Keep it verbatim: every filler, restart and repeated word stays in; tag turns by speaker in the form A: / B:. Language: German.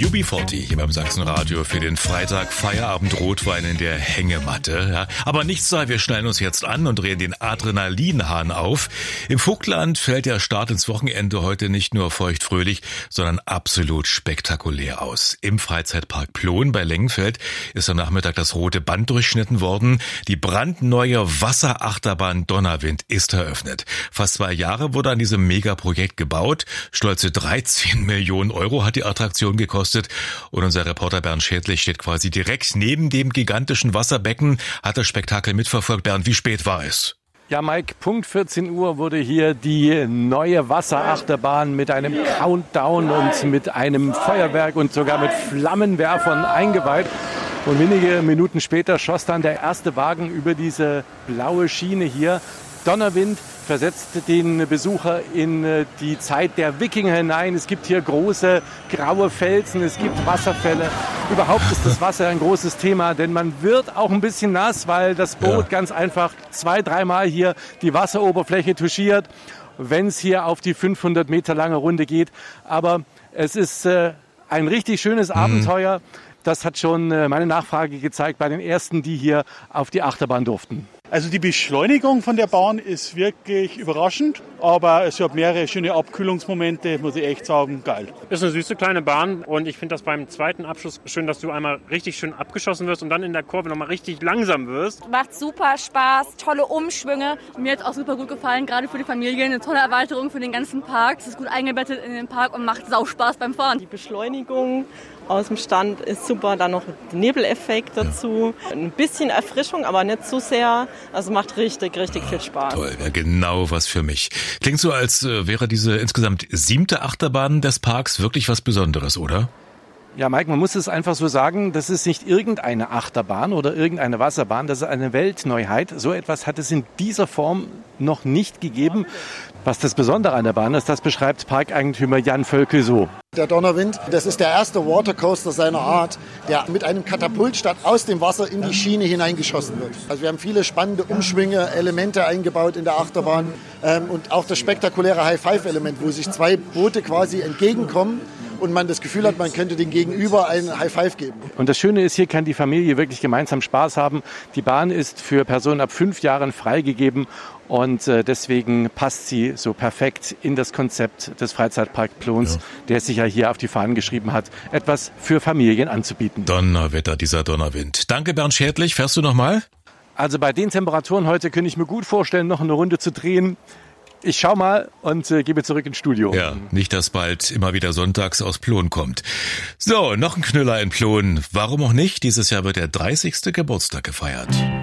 A: U B vierzig hier beim Sachsenradio für den Freitag Feierabend Rotwein in der Hängematte. Ja, aber nichts sei, wir schnallen uns jetzt an und drehen den Adrenalinhahn auf. Im Vogtland fällt der Start ins Wochenende heute nicht nur feuchtfröhlich, sondern absolut spektakulär aus. Im Freizeitpark Plon bei Lengenfeld ist am Nachmittag das rote Band durchschnitten worden. Die brandneue Wasserachterbahn Donnerwind ist eröffnet. Fast zwei Jahre wurde an diesem Megaprojekt gebaut. Stolze dreizehn Millionen Euro hat die Attraktion gekostet. Und unser Reporter Bernd Schädlich steht quasi direkt neben dem gigantischen Wasserbecken, hat das Spektakel mitverfolgt. Bernd, wie spät war es?
B: Ja, Mike, Punkt vierzehn Uhr wurde hier die neue Wasserachterbahn mit einem Countdown und mit einem Feuerwerk und sogar mit Flammenwerfern eingeweiht. Und wenige Minuten später schoss dann der erste Wagen über diese blaue Schiene hier. Donnerwind versetzt den Besucher in die Zeit der Wikinger hinein. Es gibt hier große graue Felsen, es gibt Wasserfälle. Überhaupt ist das Wasser ein großes Thema, denn man wird auch ein bisschen nass, weil das Boot ja. ganz einfach zwei, dreimal hier die Wasseroberfläche touchiert, wenn es hier auf die fünfhundert Meter lange Runde geht. Aber es ist äh, ein richtig schönes mhm. Abenteuer. Das hat schon äh, meine Nachfrage gezeigt bei den Ersten, die hier auf die Achterbahn durften.
C: Also die Beschleunigung von der Bahn ist wirklich überraschend, aber es hat mehrere schöne Abkühlungsmomente, muss ich echt sagen, geil.
D: Ist eine süße kleine Bahn und ich finde das beim zweiten Abschluss schön, dass du einmal richtig schön abgeschossen wirst und dann in der Kurve nochmal richtig langsam wirst.
E: Macht super Spaß, tolle Umschwünge. Mir hat es auch super gut gefallen, gerade für die Familie, eine tolle Erweiterung für den ganzen Park. Es ist gut eingebettet in den Park und macht sau Spaß beim Fahren.
F: Die Beschleunigung aus dem Stand ist super, dann noch der Nebeleffekt dazu. Ein bisschen Erfrischung, aber nicht zu sehr. Also macht richtig, richtig viel Spaß.
A: Toll, wäre genau was für mich. Klingt so, als wäre diese insgesamt siebte Achterbahn des Parks wirklich was Besonderes, oder?
B: Ja, Mike, man muss es einfach so sagen, das ist nicht irgendeine Achterbahn oder irgendeine Wasserbahn, das ist eine Weltneuheit. So etwas hat es in dieser Form noch nicht gegeben. Was das Besondere an der Bahn ist, das beschreibt Parkeigentümer Jan Völkel so.
G: Der Donnerwind, das ist der erste Watercoaster seiner Art, der mit einem Katapultstart aus dem Wasser in die Schiene hineingeschossen wird. Also wir haben viele spannende Umschwünge, Elemente eingebaut in der Achterbahn ähm, und auch das spektakuläre High-Five-Element, wo sich zwei Boote quasi entgegenkommen und man das Gefühl hat, man könnte dem Gegenüber einen High Five geben.
B: Und das Schöne ist, hier kann die Familie wirklich gemeinsam Spaß haben. Die Bahn ist für Personen ab fünf Jahren freigegeben und äh, deswegen passt sie so perfekt in das Konzept des Freizeitpark Plons, ja. der sich ja hier auf die Fahnen geschrieben hat, etwas für Familien anzubieten.
A: Donnerwetter, dieser Donnerwind. Danke, Bernd Schädlich. Fährst du noch mal?
B: Also bei den Temperaturen heute könnte ich mir gut vorstellen, noch eine Runde zu drehen. Ich schau mal und äh, gebe zurück ins Studio.
A: Ja, nicht, dass bald immer wieder sonntags aus Plon kommt. So, noch ein Knüller in Plon. Warum auch nicht? Dieses Jahr wird der dreißigste Geburtstag gefeiert.